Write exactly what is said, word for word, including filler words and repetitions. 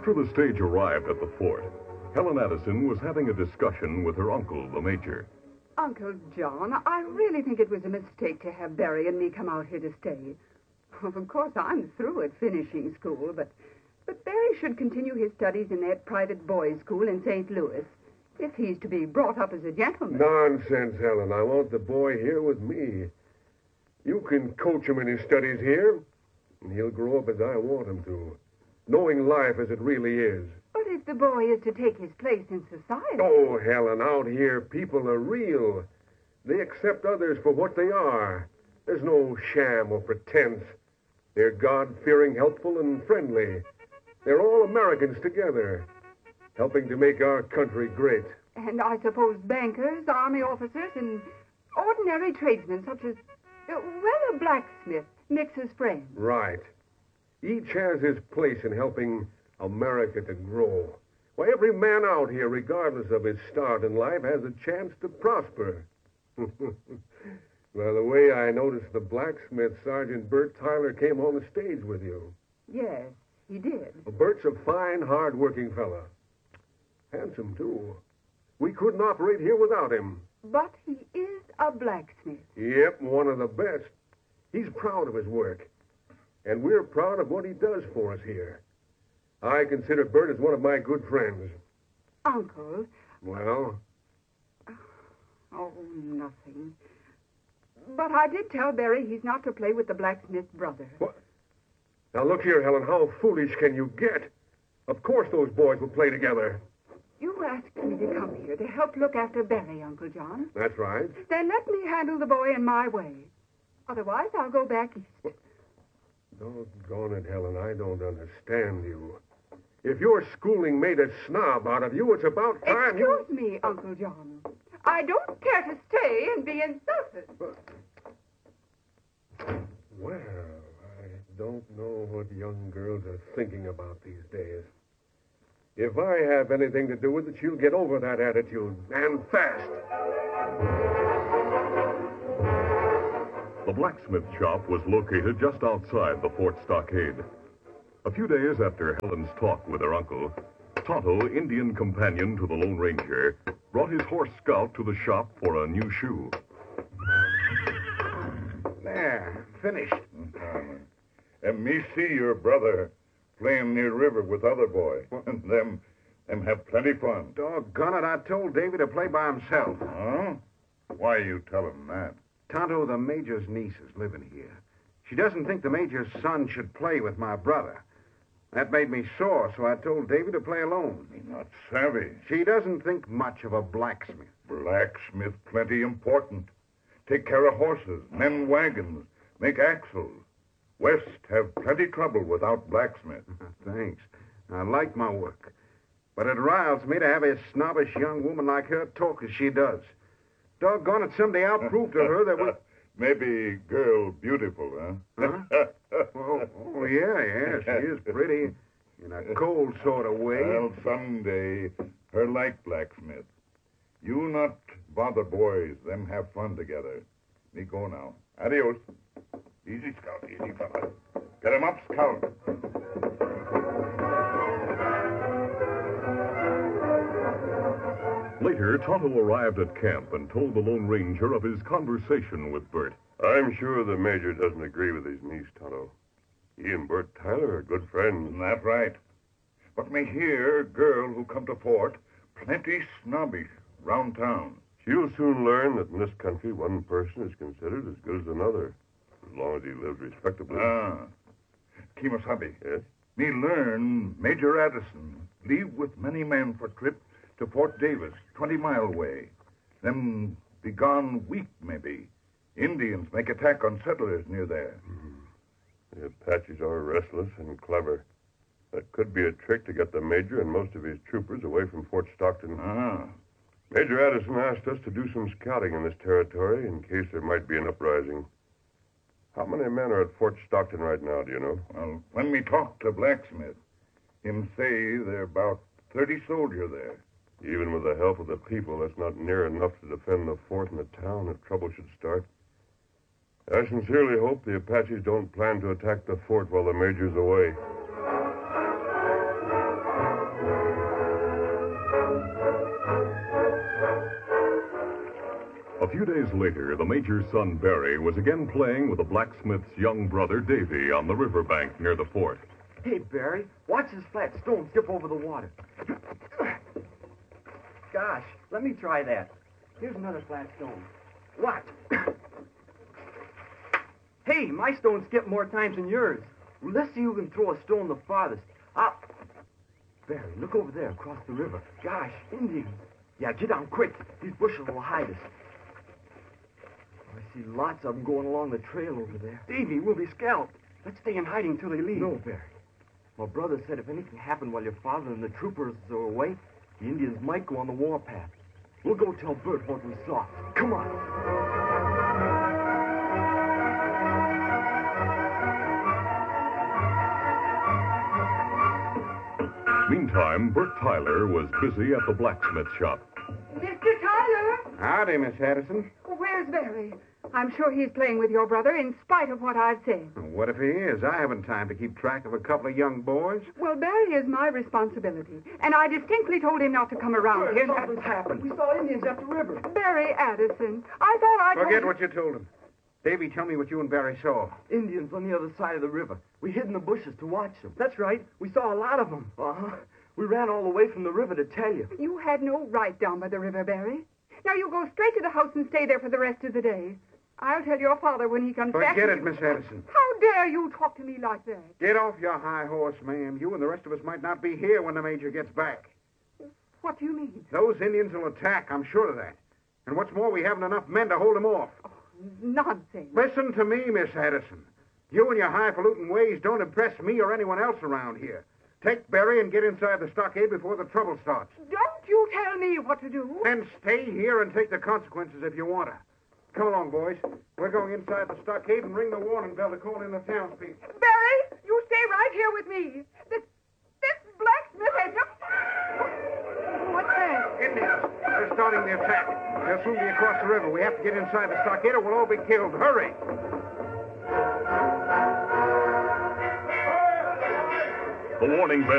After the stage arrived at the fort, Helen Addison was having a discussion with her uncle, the Major. Uncle John, I really think it was a mistake to have Barry and me come out here to stay. Of course, I'm through at finishing school, but, but Barry should continue his studies in that private boys' school in Saint Louis if he's to be brought up as a gentleman. Nonsense, Helen. I want the boy here with me. You can coach him in his studies here, and he'll grow up as I want him to, knowing life as it really is. But if the boy is to take his place in society... Oh, Helen, out here, people are real. They accept others for what they are. There's no sham or pretense. They're God-fearing, helpful, and friendly. They're all Americans together, helping to make our country great. And I suppose bankers, army officers, and ordinary tradesmen such as, uh, well, a blacksmith, Mix's friend. Right. Each has his place in helping America to grow. Why, every man out here, regardless of his start in life, has a chance to prosper. Well, the way I noticed the blacksmith, Sergeant Bert Tyler, came on the stage with you. Yes, he did. Well, Bert's a fine, hard-working fella. Handsome, too. We couldn't operate here without him. But he is a blacksmith. Yep, one of the best. He's proud of his work. And we're proud of what he does for us here. I consider Bert as one of my good friends. Uncle. Well? Oh, nothing. But I did tell Barry he's not to play with the blacksmith's brother. What? Now, look here, Helen. How foolish can you get? Of course those boys will play together. You asked me to come here to help look after Barry, Uncle John. That's right. Then let me handle the boy in my way. Otherwise, I'll go back east. What? Doggone it, Helen. I don't understand you. If your schooling made a snob out of you, it's about time you... Excuse me, Uncle John. I don't care to stay and be insulted. Well, I don't know what young girls are thinking about these days. If I have anything to do with it, she'll get over that attitude, and fast. The blacksmith shop was located just outside the fort stockade. A few days after Helen's talk with her uncle, Tonto, Indian companion to the Lone Ranger, brought his horse Scout to the shop for a new shoe. There, finished. And me see your brother playing near river with other boy. And them, them have plenty fun. Doggone it, I told Davy to play by himself. Huh? Why you tell him that? Tonto, the Major's niece, is living here. She doesn't think the Major's son should play with my brother. That made me sore, so I told Davy to play alone. He's not savvy. She doesn't think much of a blacksmith. Blacksmith plenty important. Take care of horses, mend wagons, make axles. West have plenty trouble without blacksmith. Thanks. I like my work. But it riles me to have a snobbish young woman like her talk as she does. Doggone it, someday I'll prove to her that we... Maybe girl beautiful, huh? Huh? oh, oh, yeah, yeah, she is pretty in a cold sort of way. Well, someday her like blacksmith. You not bother boys, them have fun together. Me go now. Adios. Easy, Scout, easy, fella. Get him up, Scout. Later, Tonto arrived at camp and told the Lone Ranger of his conversation with Bert. I'm sure the Major doesn't agree with his niece, Tonto. He and Bert Tyler are good friends. That's right. But me hear girl who come to fort plenty snobbish round town. She'll soon learn that in this country one person is considered as good as another, as long as he lives respectably. Ah. Kimosabe. Yes? Me learn Major Addison leave with many men for trip to Fort Davis, twenty mile away. Them be gone week, maybe. Indians make attack on settlers near there. Mm-hmm. The Apaches are restless and clever. That could be a trick to get the Major and most of his troopers away from Fort Stockton. Ah. Major Addison asked us to do some scouting in this territory in case there might be an uprising. How many men are at Fort Stockton right now, do you know? Well, when we talked to Blacksmith, him say there are about thirty soldiers there. Even with the help of the people, that's not near enough to defend the fort and the town if trouble should start. I sincerely hope the Apaches don't plan to attack the fort while the Major's away. few days later, the major's son, Barry, was again playing with the blacksmith's young brother, Davy, on the riverbank near the fort. Hey, Barry, watch this flat stone skip over the water. Gosh, let me try that. Here's another flat stone. Watch. Hey, my stone skipped more times than yours. Let's see who can throw a stone the farthest. I'll... Barry, look over there across the river. Gosh, Indians. Yeah, get down quick. These bushes will hide us. I see lots of them going along the trail over there. Davy, we'll be scalped. Let's stay in hiding till they leave. No, Barry. My brother said if anything happened while your father and the troopers are away, the Indians might go on the warpath. We'll go tell Bert what we saw. Come on. Meantime, Bert Tyler was busy at the blacksmith shop. Mister Tyler! Howdy, Miss Addison. Where's Barry? I'm sure he's playing with your brother in spite of what I've said. What if he is? I haven't time to keep track of a couple of young boys. Well, Barry is my responsibility, and I distinctly told him not to come around here. Something's happened. We saw Indians up the river. Barry Addison, I thought I told Forget you... what you told him. Davy, tell me what you and Barry saw. Indians on the other side of the river. We hid in the bushes to watch them. That's right. We saw a lot of them. Uh-huh. We ran all the way from the river to tell you. You had no right down by the river, Barry. Now you go straight to the house and stay there for the rest of the day. I'll tell your father when he comes back. Forget it, Miss Addison. How dare you talk to me like that? Get off your high horse, ma'am. You and the rest of us might not be here when the Major gets back. What do you mean? Those Indians will attack, I'm sure of that. And what's more, we haven't enough men to hold them off. Oh, nonsense. Listen to me, Miss Addison. You and your highfalutin ways don't impress me or anyone else around here. Take Barry and get inside the stockade before the trouble starts. Don't you tell me what to do. Then stay here and take the consequences if you want to. Come along, boys. We're going inside the stockade and ring the warning bell to call in the townspeople. Barry, you stay right here with me. This, this blacksmith has just... What's that? Indians. They're starting the attack. They'll soon be across the river. We have to get inside the stockade or we'll all be killed. Hurry! The warning bell